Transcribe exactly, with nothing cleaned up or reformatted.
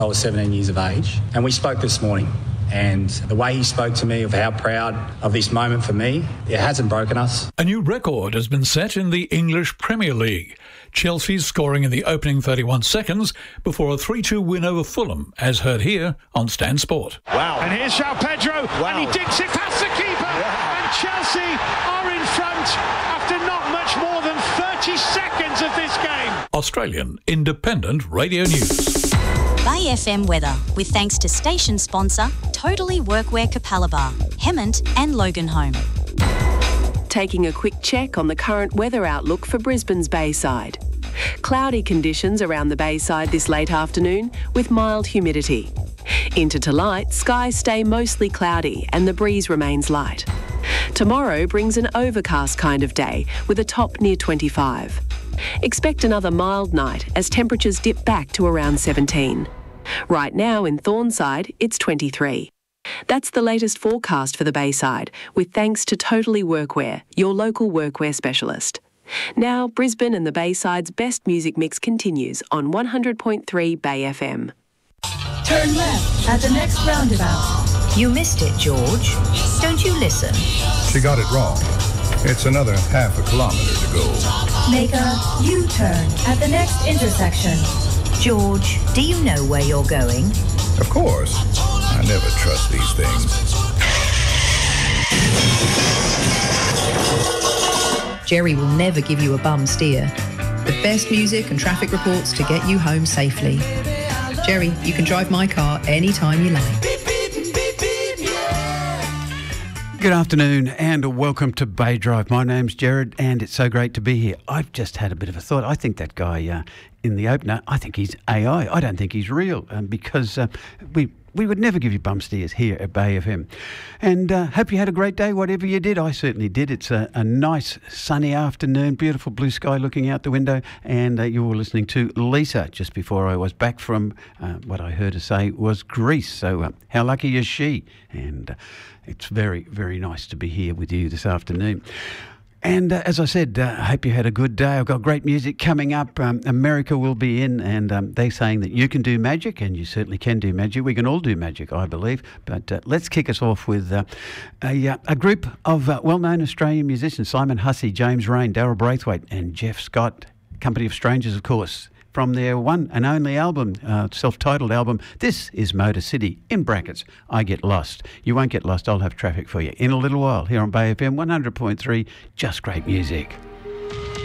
I was seventeen years of age, and we spoke this morning. And the way he spoke to me of how proud of this moment for me, it hasn't broken us. A new record has been set in the English Premier League. Chelsea scoring in the opening thirty-one seconds before a three two win over Fulham, as heard here on Stan Sport. Wow. And here's João Pedro, wow. and he dinks it past the keeper, yeah. and Chelsea are in front after not much more than thirty seconds of this game. Australian Independent Radio News. Bay F M weather, with thanks to station sponsor Totally Workwear Capalaba, Hemmant and Loganholme. Taking a quick check on the current weather outlook for Brisbane's Bayside. Cloudy conditions around the Bayside this late afternoon with mild humidity. Into tonight, skies stay mostly cloudy and the breeze remains light. Tomorrow brings an overcast kind of day with a top near twenty-five. Expect another mild night as temperatures dip back to around seventeen. Right now in Thornside, it's twenty-three. That's the latest forecast for the Bayside, with thanks to Totally Workwear, your local workwear specialist. Now, Brisbane and the Bayside's best music mix continues on one hundred point three Bay F M. Turn left at the next roundabout. You missed it, George. Don't you listen? She got it wrong. It's another half a kilometre to go. Make a U-turn at the next intersection. George, do you know where you're going? Of course. I never trust these things. Jerry will never give you a bum steer. The best music and traffic reports to get you home safely. Jerry, you can drive my car anytime you like. Good afternoon and welcome to Bay Drive. My name's Jared and it's so great to be here. I've just had a bit of a thought. I think that guy uh, in the opener, I think he's A I. I don't think he's real um, because uh, we we would never give you bum steers here at Bay F M. And uh, hope you had a great day, whatever you did. I certainly did. It's a, a nice sunny afternoon, beautiful blue sky looking out the window. And uh, you were listening to Lisa just before I was back from uh, what I heard her say was Greece. So uh, how lucky is she? And uh, it's very, very nice to be here with you this afternoon. And uh, as I said, uh, I hope you had a good day. I've got great music coming up. Um, America will be in, and um, they're saying that you can do magic, and you certainly can do magic. We can all do magic, I believe. But uh, let's kick us off with uh, a, uh, a group of uh, well-known Australian musicians, Simon Hussey, James Rain, Daryl Braithwaite, and Jeff Scott, Company of Strangers, of course, from their one and only album, uh, self-titled album. This is Motor City, in brackets, I Get Lost. You won't get lost, I'll have traffic for you in a little while here on Bay F M one hundred point three, just great music.